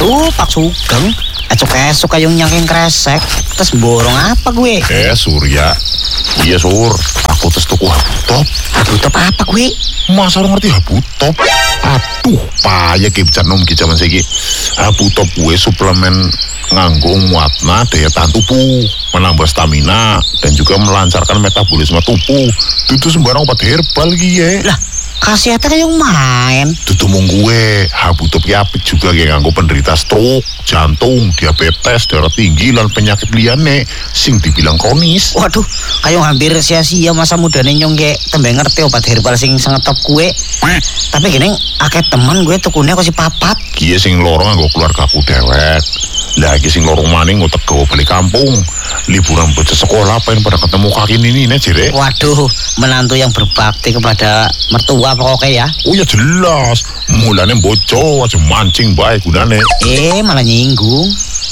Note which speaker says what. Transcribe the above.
Speaker 1: Waduh, Pak Sugeng. Esok-esok kayong nyangking kresek. Terus borong apa gue?
Speaker 2: Surya. Iya Sur, aku terus tuku habutop.
Speaker 1: Habutop apa gue?
Speaker 2: Masa lo ngerti habutop? Aduh, payah ki bisa nom ki zaman saiki. Habutop gue suplemen nganggo nguatna daya tahan tubuh, menambah stamina dan juga melancarkan metabolisme tubuh. Itu sembarang obat herbal ki ya.
Speaker 1: Lah, khasiatnya kayak main.
Speaker 2: Dudu mung gue, habutop ki apik juga ki nganggo penderita stroke, jantung, diabetes, darah tinggi lan penyakit liyane sing dibilang kronis.
Speaker 1: Waduh, kayak hampir sia-sia masa mudane nyong ge tembe ngerti obat herbal sing sangat top gue. Tapi gini, akeh teman gue tukune kok si papat.
Speaker 2: Kiye sing loro nganggo keluargaku dewek. Lah iki sing loro maning ngutek gawe balik kampung. Liburan bocah sekolah pengen pada ketemu kaki ini jere.
Speaker 1: Waduh, menantu yang berbakti kepada mertua pokoknya ya.
Speaker 2: Oh ya jelas, mulane bocah aja mancing bae gunane.
Speaker 1: Malah nyinggung.